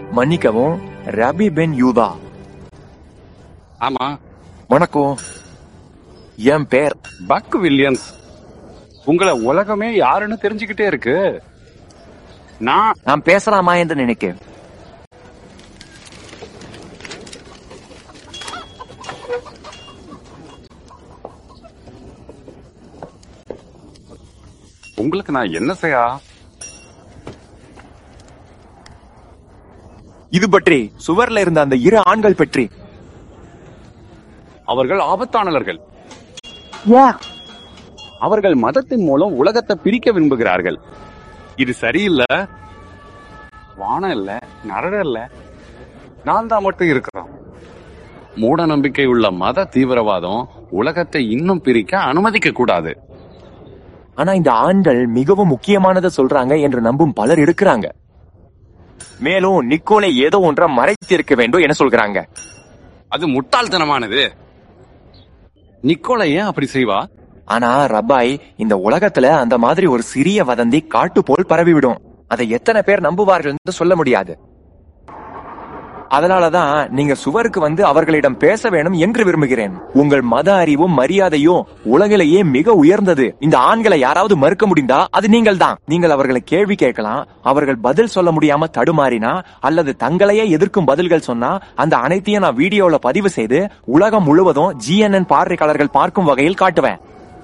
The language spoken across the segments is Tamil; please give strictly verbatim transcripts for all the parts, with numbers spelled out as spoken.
மன்னிக்கவும், ரபி பென் யூதா. ஆமா, வணக்கம். என் பேர் பக் வில்லியம்ஸ். உங்களை உலகமே யாருன்னு தெரிஞ்சுக்கிட்டே இருக்கு. நான் நான் பேசலாமா என்று நினைக்கிறேன். உங்களுக்கு நான் என்ன செய்யா? இது பற்றி சுவர்ல இருந்த அந்த இரு ஆண்கள் பற்றி. அவர்கள் ஆபத்தானவர்கள். அவர்கள் மதத்தின் மூலம் உலகத்தை பிரிக்க விரும்புகிறார்கள். இது சரியில்லை. வானம் இல்ல, நரட இல்ல, நான் தான் மட்டும் இருக்கிறோம். மூட நம்பிக்கை உள்ள மத தீவிரவாதம் உலகத்தை இன்னும் பிரிக்க அனுமதிக்க கூடாது. ஆனா இந்த ஆண்கள் மிகவும் முக்கியமானதை சொல்றாங்க என்று நம்பும் பலர் இருக்கிறாங்க. மேலும் நிக்கோலை ஏதோ ஒன்றை மறைத்திருக்க வேண்டும் என சொல்கிறாங்க. அது முட்டாள்தனமானது. நிக்கோலை ஏன் அப்படி செய்வா? ஆனா ரபாய், இந்த உலகத்துல அந்த மாதிரி ஒரு சிறிய வதந்தி காட்டு போல் பரவிவிடும். அதை எத்தனை பேர் நம்புவார்கள் என்று சொல்ல முடியாது. அதனாலதான் நீங்க சுவருக்கு வந்து அவர்களிடம் பேச வேணும் என்று விரும்புகிறேன். உங்கள் மத அறிவும் மரியாதையும் உலகிலேயே மிக உயர்ந்தது. இந்த ஆண்களை யாராவது மறுக்க முடிந்தா அது நீங்கள் தான். நீங்கள் அவர்களை கேள்வி கேட்கலாம். அவர்கள் பதில் சொல்ல முடியாம தடுமாறினா அல்லது தங்களையே எதிர்க்கும் பதில்கள் சொன்னா அந்த அனைத்தையும் நான் வீடியோல பதிவு செய்து உலகம் முழுவதும் ஜிஎன்என் பார்வையாளர்கள் பார்க்கும் வகையில் காட்டுவேன்.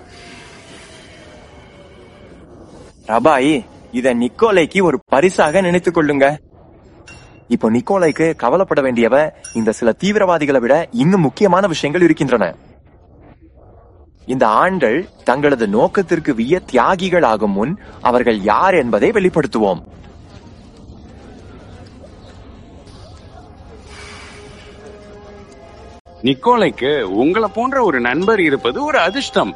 ரபாய், இத நிக்கோலைக்கு ஒரு பரிசாக நினைத்துக் கொள்ளுங்க. இப்போ நிக்கோலைக்கு கவலைப்பட வேண்டியவ இந்த சில தீவிரவாதிகளை விட இன்னும் முக்கியமான விஷயங்கள் இருக்கின்றன. இந்த ஆண்கள் தங்களது நோக்கத்திற்கு விய தியாகிகள் ஆகும் முன் அவர்கள் யார் என்பதை வெளிப்படுத்துவோம். நிக்கோலைக்கு உங்களை போன்ற ஒரு நண்பர் இருப்பது ஒரு அதிர்ஷ்டம்.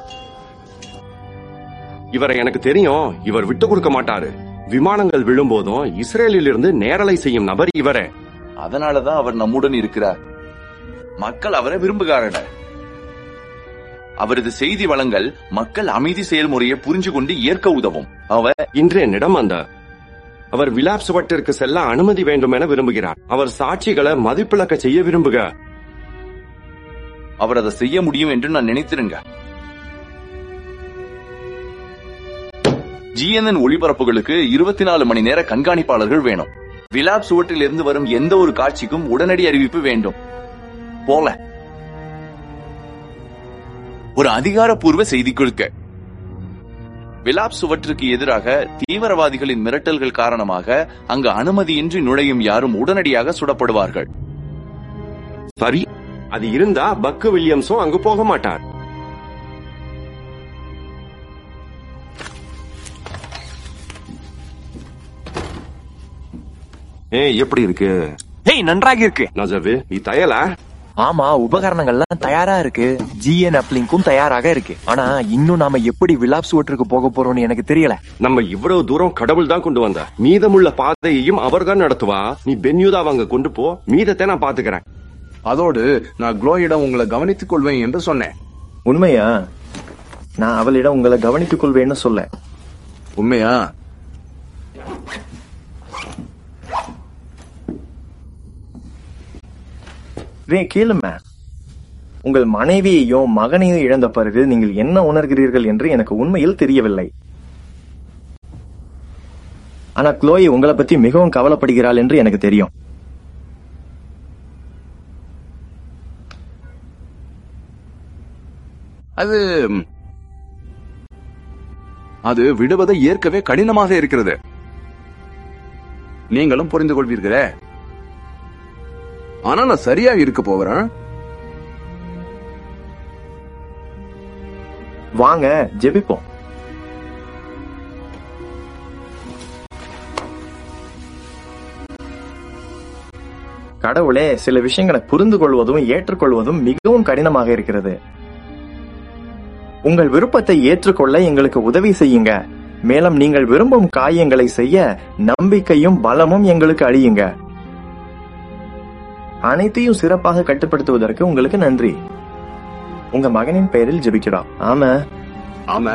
இவரை எனக்கு தெரியும். இவர் விட்டு கொடுக்க மாட்டாரு. விமானங்கள் விழும்போதும் இஸ்ரேலில் இருந்து நேரலை செய்யும் நபர் இவரே. அதனாலதான் அவர் நம்முடன் இருக்கிறார். மக்கள் அவரை விரும்புகிறார்கள். அவரது செய்தி வளங்கள் மக்கள் அமைதி செயல்முறையை புரிஞ்சு கொண்டு ஏற்க உதவும். அவர் இன்று என்னிடம் வந்தார். அவர் விலாப் சுவட்டிற்கு செல்ல அனுமதி வேண்டும் என விரும்புகிறார். அவர் சாட்சிகளை மதிப்பிழக்க செய்ய விரும்புக. அவர் அதை செய்ய முடியும் என்று நான் நினைத்திருங்க. ஜிஎன்என் ஒளிபரப்புகளுக்கு இருபத்தி நாலு மணி நேர கண்காணிப்பாளர்கள் வேணும். விலாப் சுவற்றில் இருந்து வரும் எந்த ஒரு காட்சிக்கும் உடனடி அறிவிப்பு வேண்டும். போல ஒரு அதிகாரப்பூர்வ செய்தி கொடுக்க. விலாப் சுவற்றுக்கு எதிராக தீவிரவாதிகளின் மிரட்டல்கள் காரணமாக அங்கு அனுமதியின்றி நுழையும் யாரும் உடனடியாக சுடப்படுவார்கள். சரி, அது இருந்தா பக்கு வில்லியம்ஸும் அங்கு போக மாட்டார். ஏய், எப்படி இருக்கு? ஏய், நன்றாக இருக்கு. நஜவு, நீ தயல? ஆமா, உபகரணங்கள்லாம் தயாரா இருக்கு. ஜிஎன் அப்லிங்கும் தயாராக இருக்கு. ஆனா இன்னும் நாம எப்படி விலாப் சுவற்றுக்கு போக போறோம்னு எனக்கு தெரியல. நம்ம இவ்வளவு தூரம் கடவுள் தான் கொண்டு வந்த. மீதமுள்ள பாதையையும் அவர் தான் நடத்துவா. நீ பென்யூதா வாங்க கொண்டு போ, மீதத்தை நான் பாத்துக்கிறேன். அதோடு நான் க்ளோயிடம் உங்களை கவனித்துக் கொள்வேன் என்று சொன்னேன். உண்மையா? நான் அவளிடம் உங்களை கவனித்துக் கொள்வேன்னு சொல்ல. உண்மையா? கேளுமே, உங்கள் மனைவியையும் மகனையும் இழந்த பிறகு நீங்கள் என்ன உணர்கிறீர்கள் என்று எனக்கு உண்மையில் தெரியவில்லை. ஆனா க்ளோயி உங்களை பத்தி மிகவும் கவலைப்படுகிறாள் என்று எனக்கு தெரியும். அது அது விடுவதை ஏற்கவே கடினமாக இருக்கிறது. நீங்களும் புரிந்து கொள்வீர்களே. ஆனா நான் சரியா இருக்க போகிறேன். வாங்க ஜெபிப்போம். கடவுளே, சில விஷயங்களை புரிந்து கொள்வதும் ஏற்றுக்கொள்வதும் மிகவும் கடினமாக இருக்கிறது. உங்கள் விருப்பத்தை ஏற்றுக்கொள்ள எங்களுக்கு உதவி செய்யுங்க. மேலும் நீங்கள் விரும்பும் காரியங்களை செய்ய நம்பிக்கையும் பலமும் எங்களுக்கு அளியுங்க. அனைத்தையும் சிறப்பாக கட்டுப்படுத்துவதற்கு உங்களுக்கு நன்றி. உங்க மகனின் பெயரில் ஜெபிக்கிறோம். ஆமா ஆமா.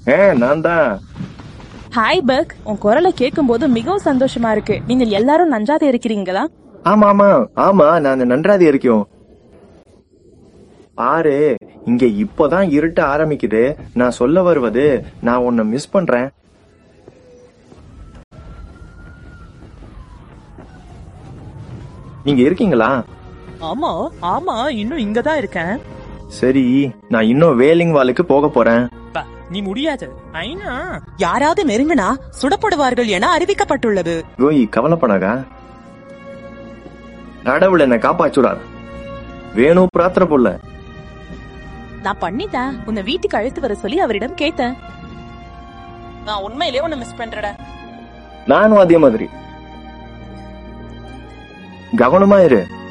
ஏ நான் தான். ஹாய் பக், உன் குரலை கேட்கும் போது மிகவும் சந்தோஷமா இருக்கு. நீங்கள் எல்லாரும் நன்றாக இருக்கிறீங்களா? ஆமா ஆமா ஆமா நான் நன்றாதி இருக்கோம். பாரு, இங்க இப்பதான் இருட்ட ஆரம்பிக்குது. நான் சொல்ல வருவது, நான் உன்னை மிஸ் பண்றேன். நீங்க இருக்கீங்களா? ஆமா ஆமா இன்னும் இங்கதான் இருக்கேன். சரி, நான் இன்னும் வேலிங் வாலுக்கு போக போறேன். நீ முடியாது. ஐனா யாராவது நெருங்கினா சுடப்படுவார்கள் என அறிவிக்கப்பட்டுள்ளது. கோயி கவலைப்படாத, கடவுள் என்ன காப்பாச்சுடார். வேணும் பிரார்த்தனை போல. நான் பண்ணிட்டேன். உன்னை வீட்டுக்கு அழைத்து வர சொல்லி அவரிடம் கேட்டேன். நான் உண்மையிலே உன்னை மிஸ் பண்றேன். நானும் அதே மாதிரி. கவனமா இரு.